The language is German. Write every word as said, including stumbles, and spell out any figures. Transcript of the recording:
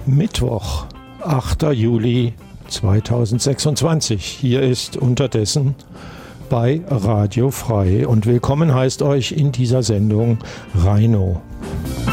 Mittwoch, achter Juli zweitausendsechsundzwanzig. Hier ist unterdessen bei Radio Frei und willkommen heißt euch in dieser Sendung Raino.